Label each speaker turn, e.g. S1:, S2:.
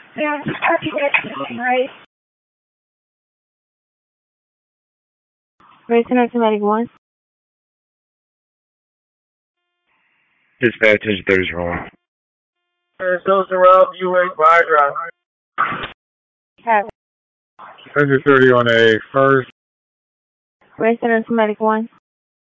S1: Yeah, just happy accident, right? Racing automatic one.
S2: Just pay attention to this wrong.
S3: Those around you ain't right.
S1: Have
S3: 130 on a first.
S1: racing automatic one.